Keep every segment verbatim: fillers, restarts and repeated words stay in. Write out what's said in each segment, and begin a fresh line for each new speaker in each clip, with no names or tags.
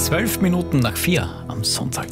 Zwölf Minuten nach vier am Sonntag.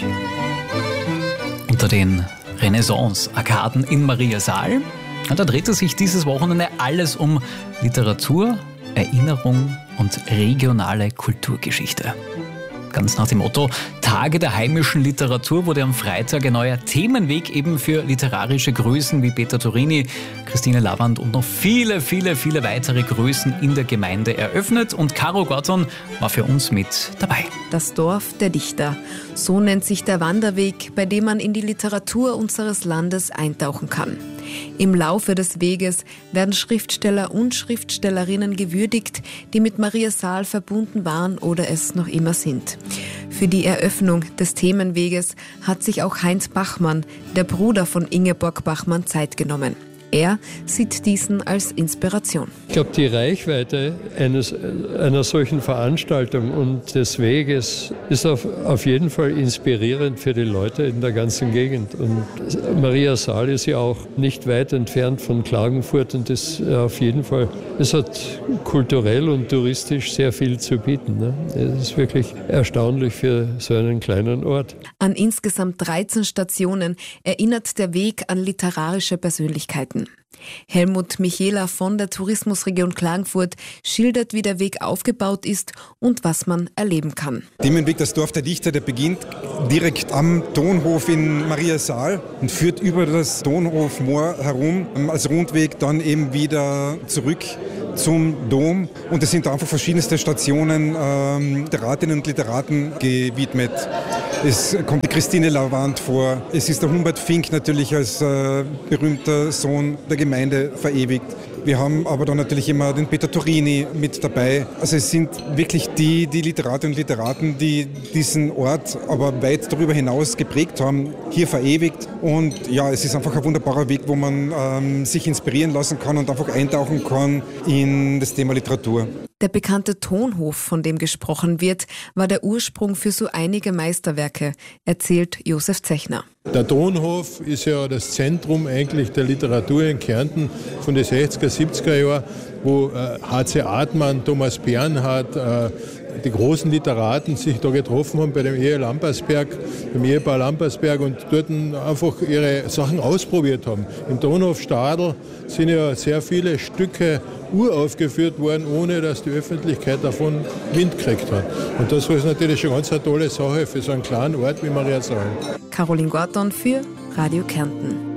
Unter den Renaissance-Arkaden in Mariasaal, da drehte sich dieses Wochenende alles um Literatur, Erinnerung und regionale Kulturgeschichte. Ganz nach dem Motto Tage der heimischen Literatur wurde am Freitag ein neuer Themenweg eben für literarische Größen wie Peter Turini, Christine Lavand und noch viele, viele, viele weitere Größen in der Gemeinde eröffnet. Und Caro Gordon war für uns mit dabei.
Das Dorf der Dichter. So nennt sich der Wanderweg, bei dem man in die Literatur unseres Landes eintauchen kann. Im Laufe des Weges werden Schriftsteller und Schriftstellerinnen gewürdigt, die mit Mariasaal verbunden waren oder es noch immer sind. Für die Eröffnung des Themenweges hat sich auch Heinz Bachmann, der Bruder von Ingeborg Bachmann, Zeit genommen. Er sieht diesen als Inspiration.
Ich glaube, die Reichweite eines, einer solchen Veranstaltung und des Weges ist auf, auf jeden Fall inspirierend für die Leute in der ganzen Gegend. Und Mariasaal ist ja auch nicht weit entfernt von Klagenfurt und das auf jeden Fall, es hat kulturell und touristisch sehr viel zu bieten. Ne? Es ist wirklich erstaunlich für so einen kleinen Ort.
An insgesamt dreizehn Stationen erinnert der Weg an literarische Persönlichkeiten. Helmut Michela von der Tourismusregion Klagenfurt schildert, wie der Weg aufgebaut ist und was man erleben kann.
Themenweg, das Dorf der Dichter, der beginnt direkt am Tonhof in Mariasaal und führt über das Tonhofmoor herum, als Rundweg dann eben wieder zurück zum Dom. Und es sind einfach verschiedenste Stationen ähm, Literatinnen und Literaten gewidmet. Es kommt die Christine Lavand vor. Es ist der Humbert Fink natürlich als äh, berühmter Sohn der Gemeinde verewigt. Wir haben aber dann natürlich immer den Peter Turini mit dabei. Also es sind wirklich die, die Literatinnen und Literaten, die diesen Ort aber weit darüber hinaus geprägt haben, hier verewigt. Und ja, es ist einfach ein wunderbarer Weg, wo man ähm, sich inspirieren lassen kann und einfach eintauchen kann in das Thema Literatur.
Der bekannte Tonhof, von dem gesprochen wird, war der Ursprung für so einige Meisterwerke, erzählt Josef Zechner.
Der Tonhof ist ja das Zentrum eigentlich der Literatur in Kärnten von den sechziger, siebziger Jahren, wo äh, H C Artmann, Thomas Bernhard, äh, die großen Literaten sich da getroffen haben bei dem Ehe Lampersberg, beim Ehepaar Lampersberg und dort einfach ihre Sachen ausprobiert haben. Im Tonhof Stadl sind ja sehr viele Stücke uraufgeführt worden, ohne dass die Öffentlichkeit davon Wind gekriegt hat. Und das war natürlich schon ganz eine tolle Sache für so einen kleinen Ort wie Mariasaal.
Caroline Gordon für Radio Kärnten.